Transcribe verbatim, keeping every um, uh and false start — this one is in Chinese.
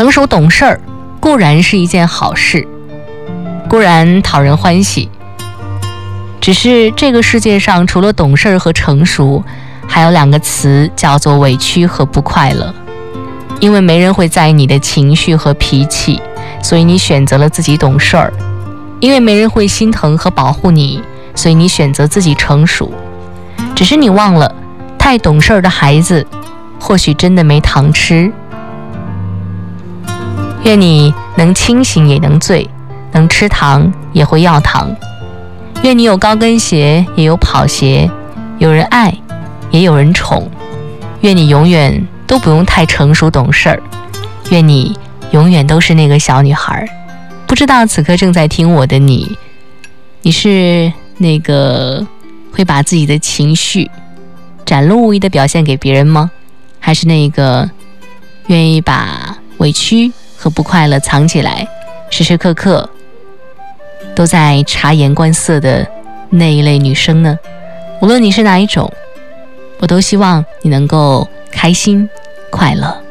成熟懂事儿固然是一件好事，固然讨人欢喜，只是这个世界上除了懂事儿和成熟，还有两个词叫做委屈和不快乐。因为没人会在意你的情绪和脾气，所以你选择了自己懂事儿；因为没人会心疼和保护你，所以你选择自己成熟。只是你忘了，太懂事儿的孩子或许真的没糖吃。愿你能清醒也能醉，能吃糖也会要糖。愿你有高跟鞋也有跑鞋，有人爱也有人宠。愿你永远都不用太成熟懂事儿，愿你永远都是那个小女孩。不知道此刻正在听我的你，你是那个会把自己的情绪展露无遗的表现给别人吗？还是那个愿意把委屈和不快乐藏起来，时时刻刻都在察言观色的那一类女生呢？无论你是哪一种，我都希望你能够开心快乐。